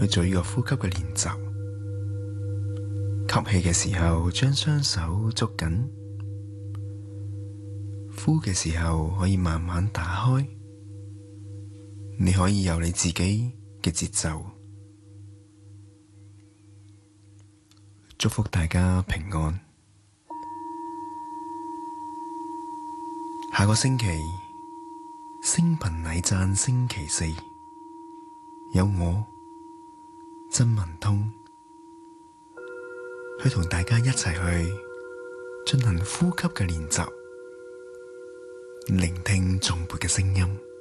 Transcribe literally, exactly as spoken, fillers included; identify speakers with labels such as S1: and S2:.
S1: 去做呢個呼吸嘅練習。吸氣嘅時候，將雙手捉緊；呼嘅時候，可以慢慢打開。你可以有你自己嘅節奏。祝福大家平安。下個星期星頻禮讚星期四，有我曾文通去同大家一齊去進行呼吸嘅練習，聆聽頌缽嘅聲音。